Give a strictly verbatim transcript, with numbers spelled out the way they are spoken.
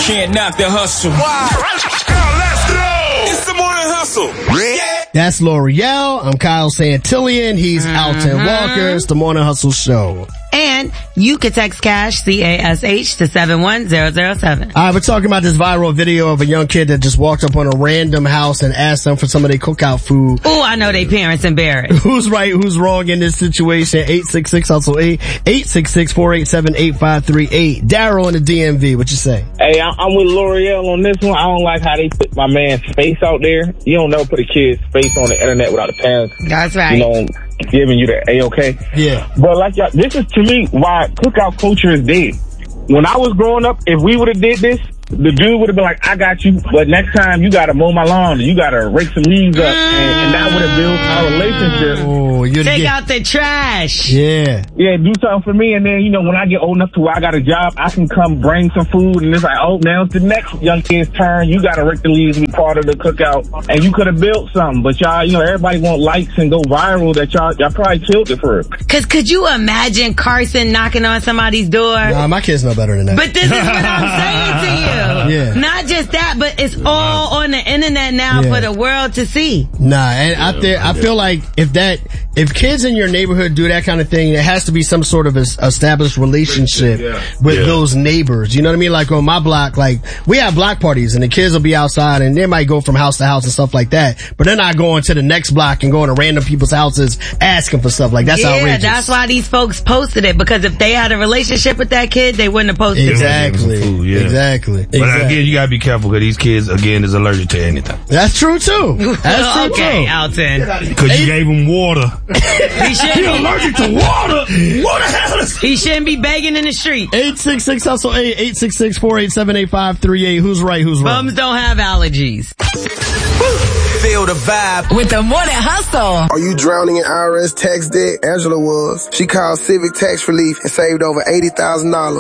can't knock the hustle. Wow. Let's go. It's the morning hustle. Yeah. That's L'Oreal. I'm Kyle Santillian. He's mm-hmm. Alton Walker. It's the Morning Hustle Show. And you can text CASH, C A S H, to seven one zero zero seven. All right, we're talking about this viral video of a young kid that just walked up on a random house and asked them for some of their cookout food. Oh, I know they parents embarrassed. Who's right, who's wrong in this situation? eight six six, hustle eight, eight six six, four eight seven, eight five three eight. Daryl in the D M V, what you say? Hey, I'm with L'Oreal on this one. I don't like how they put my man's face out there. You don't never put a kid's face on the internet without the parents. That's right. You know, giving you the A-okay. Yeah. But like y'all, this is to me why cookout culture is dead. When I was growing up, if we would have did this, the dude would have been like, I got you, but next time you gotta mow my lawn, you gotta rake some leaves up, and, and that would have built our relationship. Oh, you'd Take get... out the trash. Yeah. Yeah, do something for me, and then, you know, when I get old enough to where I got a job, I can come bring some food, and it's like, oh, now it's the next young kid's turn, you gotta rake the leaves and be part of the cookout, and you could have built something, but y'all, you know, everybody want likes and go viral that y'all, y'all probably killed it for it. Cause could you imagine Carson knocking on somebody's door? Nah, my kids know better than that. But this is what I'm saying to you. Yeah. Not just that, but it's all on the internet now yeah. for the world to see. Nah, and yeah, I, th- I feel like if that, if kids in your neighborhood do that kind of thing, it has to be some sort of a established relationship yeah. with yeah. those neighbors. You know what I mean? Like on my block, like we have block parties and the kids will be outside and they might go from house to house and stuff like that. But they're not going to the next block and going to random people's houses asking for stuff. Like that's yeah, outrageous. That's why these folks posted it, because if they had a relationship with that kid, they wouldn't have posted exactly. it. Food, yeah. Exactly. But exactly. again, you gotta be careful because these kids, again, is allergic to anything. That's true too. That's true okay, too. Alton. Because you gave him water. He shouldn't He be allergic to water. What the hell is He shouldn't be begging in the street. eight six six hustle eight, eight six six, four eight seven, eight five three eight. Who's right, who's wrong? Bums don't have allergies. Feel the vibe with the Morning Hustle. Are you drowning in I R S tax debt? Angela was. She called Civic Tax Relief and saved over eighty thousand dollars.